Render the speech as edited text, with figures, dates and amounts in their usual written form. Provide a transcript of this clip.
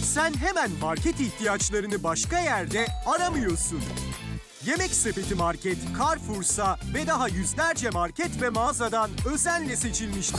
Sen hemen market ihtiyaçlarını başka yerde aramıyorsun. Yemek Sepeti Market, Carrefour'sa ve daha yüzlerce market ve mağazadan özenle seçilmiş